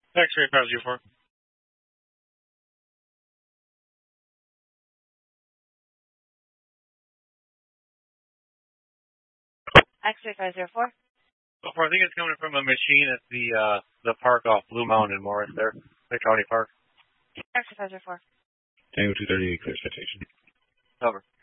X-ray 504. X-ray 504. I think it's coming from a machine at the park off Blue Mountain in Morris there, the county park. X-ray 504. Tango 238, clear citation. Cover.